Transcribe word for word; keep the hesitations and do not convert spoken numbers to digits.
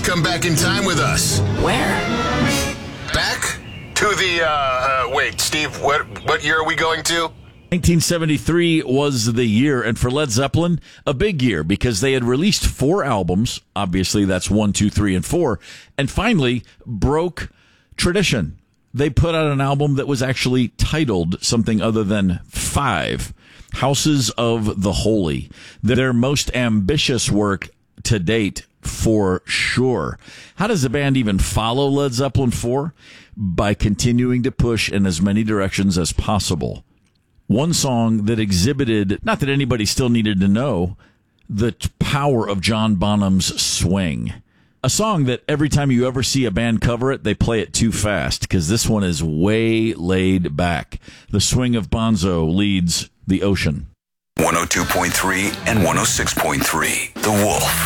come back in time with us. Where? Back to the, uh, uh wait, Steve, what, what year are we going to? nineteen seventy-three was the year, and for Led Zeppelin, a big year because they had released four albums. Obviously, that's one, two, three, and four, and finally broke tradition. They put out an album that was actually titled something other than Five, Houses of the Holy. Their most ambitious work to date, for sure. How does the band even follow Led Zeppelin four? By continuing to push in as many directions as possible. One song that exhibited, not that anybody still needed to know, the power of John Bonham's Swing. A song that every time you ever see a band cover it, they play it too fast, because this one is way laid back. The Swing of Bonzo leads The Ocean. one oh two point three and one oh six point three, The Wolf.